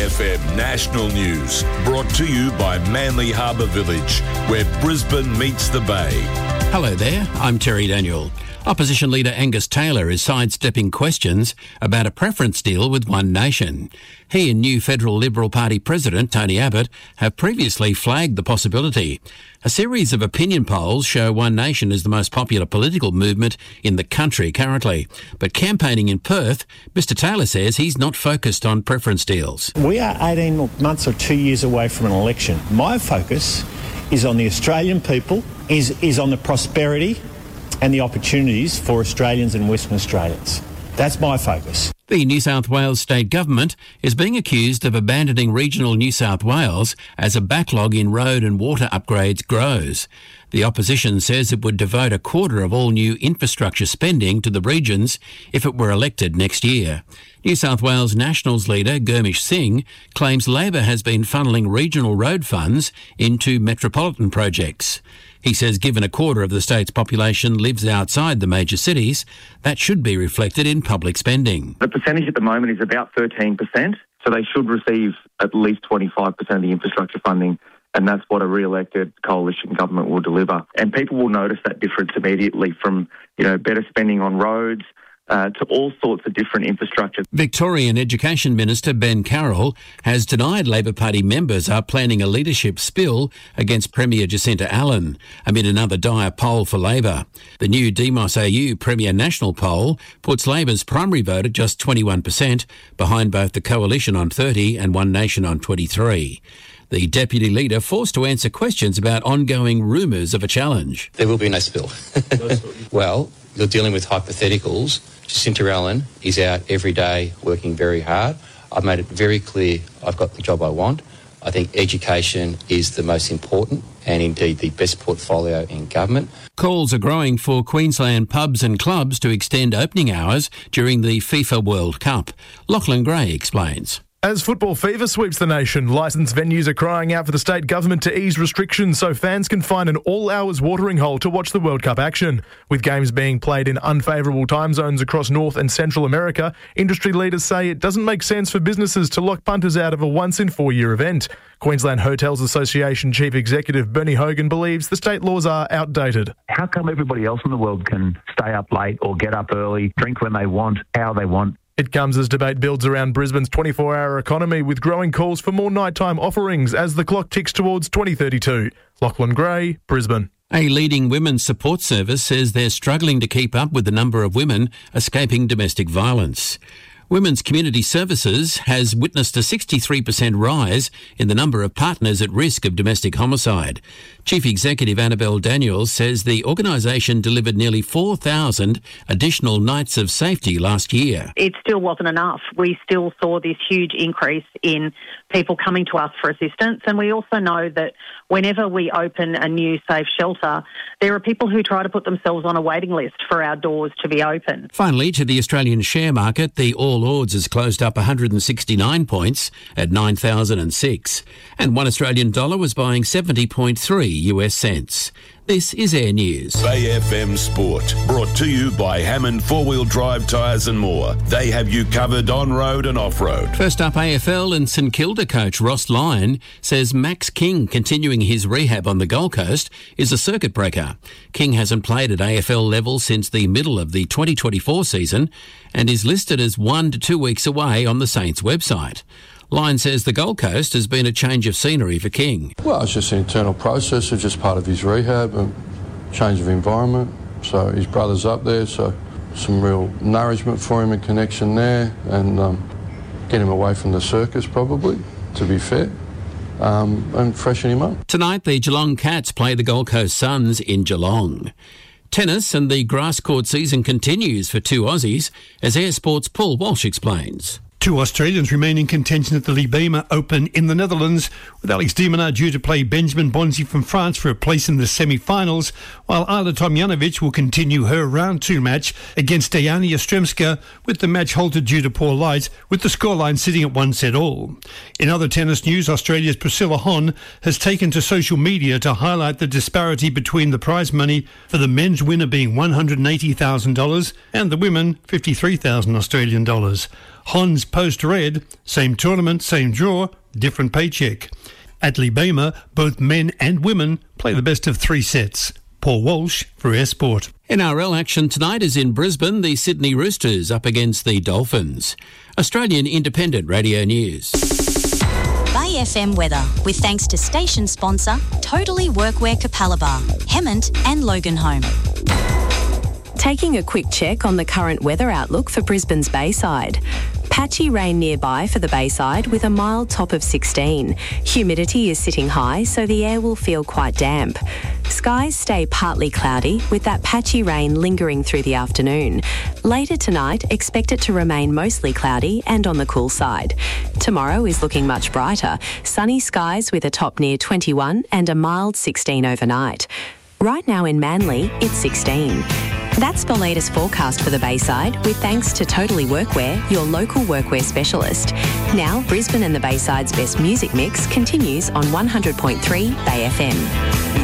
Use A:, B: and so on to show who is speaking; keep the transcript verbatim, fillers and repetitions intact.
A: F M National News, brought to you by Manly Harbour Village, where Brisbane meets the Bay.
B: Hello there, I'm Terry Daniel. Opposition leader Angus Taylor is sidestepping questions about a preference deal with One Nation. He and new Federal Liberal Party President Tony Abbott have previously flagged the possibility. A series of opinion polls show One Nation is the most popular political movement in the country currently. But campaigning in Perth, Mister Taylor says he's not focused on preference deals.
C: We are eighteen months or two years away from an election. My focus is on the Australian people, is, is on the prosperity and the opportunities for Australians and Western Australians. That's my focus.
B: The New South Wales state government is being accused of abandoning regional New South Wales as a backlog in road and water upgrades grows. The opposition says it would devote a quarter of all new infrastructure spending to the regions if it were elected next year. New South Wales Nationals leader Gurmish Singh claims Labor has been funneling regional road funds into metropolitan projects. He says given a quarter of the state's population lives outside the major cities, that should be reflected in public spending.
D: The percentage at the moment is about thirteen percent, so they should receive at least twenty-five percent of the infrastructure funding, and that's what a re-elected coalition government will deliver. And people will notice that difference immediately, from, you know, better spending on roads, Uh, to all sorts of different infrastructure.
B: Victorian Education Minister Ben Carroll has denied Labor Party members are planning a leadership spill against Premier Jacinta Allen amid another dire poll for Labor. The new Demos A U Premier National poll puts Labor's primary vote at just twenty-one percent, behind both the Coalition on thirty and One Nation on twenty-three. The Deputy Leader forced to answer questions about ongoing rumours of a challenge.
E: There will be no spill. Well, you're dealing with hypotheticals. Jacinta Allen is out every day working very hard. I've made it very clear I've got the job I want. I think education is the most important and indeed the best portfolio in government.
B: Calls are growing for Queensland pubs and clubs to extend opening hours during the FIFA World Cup. Lachlan Gray explains.
F: As football fever sweeps the nation, licensed venues are crying out for the state government to ease restrictions so fans can find an all-hours watering hole to watch the World Cup action. With games being played in unfavourable time zones across North and Central America, industry leaders say it doesn't make sense for businesses to lock punters out of a once-in-four-year event. Queensland Hotels Association Chief Executive Bernie Hogan believes the state laws are outdated.
G: How come everybody else in the world can stay up late or get up early, drink when they want, how they want?
F: It comes as debate builds around Brisbane's twenty-four hour economy, with growing calls for more nighttime offerings as the clock ticks towards twenty thirty-two. Lachlan Gray, Brisbane.
B: A leading women's support service says they're struggling to keep up with the number of women escaping domestic violence. Women's Community Services has witnessed a sixty-three percent rise in the number of partners at risk of domestic homicide. Chief Executive Annabelle Daniels says the organisation delivered nearly four thousand additional nights of safety last year.
H: It still wasn't enough. We still saw this huge increase in people coming to us for assistance, and we also know that whenever we open a new safe shelter, there are people who try to put themselves on a waiting list for our doors to be open.
B: Finally, to the Australian share market, the All Ords has closed up one hundred sixty-nine points at nine thousand six, and one Australian dollar was buying seventy point three U S cents. This is Air News.
A: Bay F M Sport, brought to you by Hammond Four-Wheel Drive Tyres and More. They have you covered on-road and off-road.
B: First up, A F L and St Kilda coach Ross Lyon says Max King continuing his rehab on the Gold Coast is a circuit breaker. King hasn't played at A F L level since the middle of the twenty twenty-four season and is listed as one to two weeks away on the Saints website. Lyon says the Gold Coast has been a change of scenery for King.
I: Well, it's just an internal process. It's just part of his rehab and change of environment. So his brother's up there, so some real nourishment for him and connection there, and um, get him away from the circus probably, to be fair, um, and freshen him up.
B: Tonight, the Geelong Cats play the Gold Coast Suns in Geelong. Tennis and the grass court season continues for two Aussies, as Air Sports' Paul Walsh explains.
J: Two Australians remain in contention at the Libema Open in the Netherlands, with Alex de Minaur due to play Benjamin Bonzi from France for a place in the semi-finals, while Ayla Tomljanovic will continue her round two match against Dejana Yastremska, with the match halted due to poor light, with the scoreline sitting at one set all. In other tennis news, Australia's Priscilla Hon has taken to social media to highlight the disparity between the prize money for the men's winner being one hundred eighty thousand dollars and the women fifty-three thousand Australian dollars. Hons Post Red, same tournament, same draw, different paycheck. At Libema, both men and women play the best of three sets. Paul Walsh for Air Sport.
B: N R L action tonight is in Brisbane, the Sydney Roosters up against the Dolphins. Australian Independent Radio News.
K: Bay F M weather, with thanks to station sponsor Totally Workwear Capalaba, Hemmant and Loganholme.
L: Taking a quick check on the current weather outlook for Brisbane's Bayside. Patchy rain nearby for the Bayside with a mild top of sixteen. Humidity is sitting high, so the air will feel quite damp. Skies stay partly cloudy with that patchy rain lingering through the afternoon. Later tonight, expect it to remain mostly cloudy and on the cool side. Tomorrow is looking much brighter. Sunny skies with a top near twenty-one and a mild sixteen overnight. Right now in Manly, it's sixteen. That's the latest forecast for the Bayside, with thanks to Totally Workwear, your local workwear specialist. Now, Brisbane and the Bayside's best music mix continues on one hundred point three Bay F M.